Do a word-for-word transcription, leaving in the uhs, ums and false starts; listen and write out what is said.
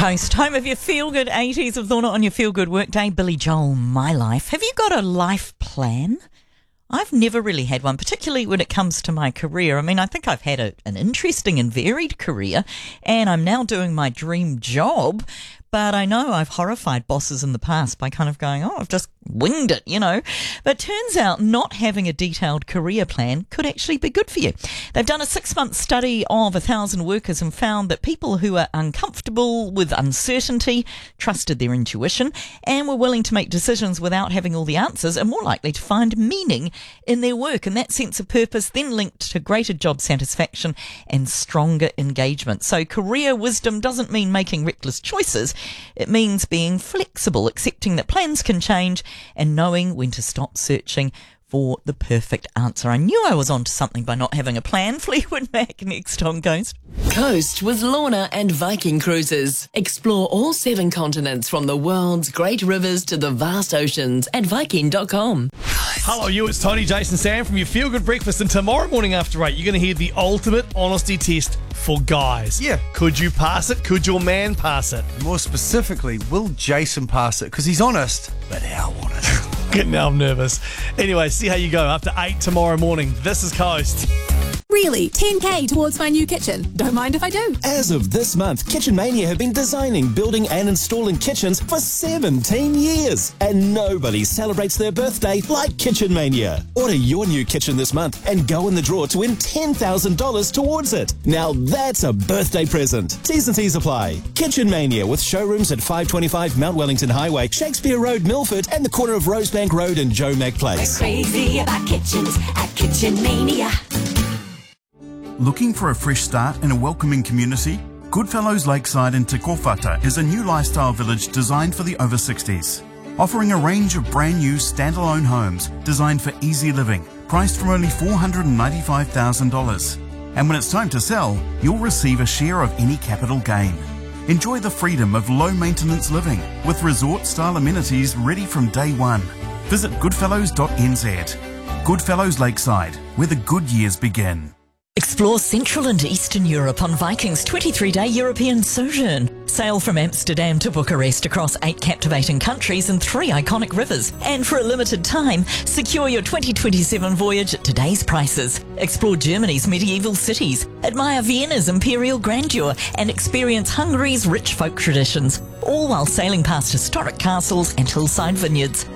Coast, home of your feel-good eighties of Lorna on your feel-good workday. Billy Joel, My Life. Have you got a life plan? I've never really had one, particularly when it comes to my career. I mean, I think I've had a, an interesting and varied career, and I'm now doing my dream job. But I know I've horrified bosses in the past by kind of going, oh, I've just winged it, you know. But turns out not having a detailed career plan could actually be good for you. They've done a six-month study of a thousand workers and found that people who are uncomfortable with uncertainty trusted their intuition and were willing to make decisions without having all the answers are more likely to find meaning in their work. And that sense of purpose then linked to greater job satisfaction and stronger engagement. So career wisdom doesn't mean making reckless choices. It means being flexible, accepting that plans can change and knowing when to stop searching for the perfect answer. I knew I was onto something by not having a plan. Fleetwood Mac next on Coast. Coast with Lorna and Viking Cruises. Explore all seven continents from the world's great rivers to the vast oceans at viking dot com. Hello, you. It's Tony, Jason, Sam from your Feel Good Breakfast. And tomorrow morning after eight, you're going to hear the ultimate honesty test for guys. Yeah. Could you pass it? Could your man pass it? More specifically, will Jason pass it? Because he's honest, but how honest? Now I'm nervous. Anyway, see how you go after eight tomorrow morning. This is Coast. Really? ten K towards my new kitchen. Don't mind if I do. As of this month, Kitchen Mania have been designing, building and installing kitchens for seventeen years. And nobody celebrates their birthday like Kitchen Mania. Order your new kitchen this month and go in the draw to win ten thousand dollars towards it. Now that's a birthday present. T's and C's apply. Kitchen Mania with showrooms at five twenty-five Mount Wellington Highway, Shakespeare Road, Milford and the corner of Rosebank Road and Joe Mac Place. We're crazy about kitchens at Kitchen Mania. Looking for a fresh start in a welcoming community? Goodfellows Lakeside in Te Kōwhata is a new lifestyle village designed for the over sixties. Offering a range of brand new standalone homes designed for easy living, priced from only four hundred ninety-five thousand dollars. And when it's time to sell, you'll receive a share of any capital gain. Enjoy the freedom of low-maintenance living with resort-style amenities ready from day one. Visit goodfellows dot n z. Goodfellows Lakeside, where the good years begin. Explore Central and Eastern Europe on Viking's twenty-three day European sojourn. Sail from Amsterdam to Bucharest across eight captivating countries and three iconic rivers. And for a limited time, secure your twenty twenty-seven voyage at today's prices. Explore Germany's medieval cities, admire Vienna's imperial grandeur, and experience Hungary's rich folk traditions, all while sailing past historic castles and hillside vineyards.